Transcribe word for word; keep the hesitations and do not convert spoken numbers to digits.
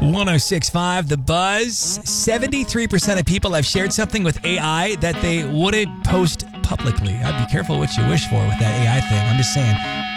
one oh six point five The Buzz. seventy-three percent of people have shared something with A I that they wouldn't post publicly. I'd be careful what you wish for with that A I thing. I'm just saying.